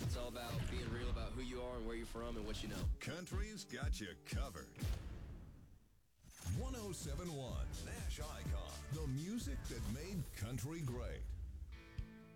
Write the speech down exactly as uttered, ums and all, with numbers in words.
It's all about being real about who you are and where you're from and what you know. Country's got you covered. one oh seven point one Nash Icon. The music that made country great.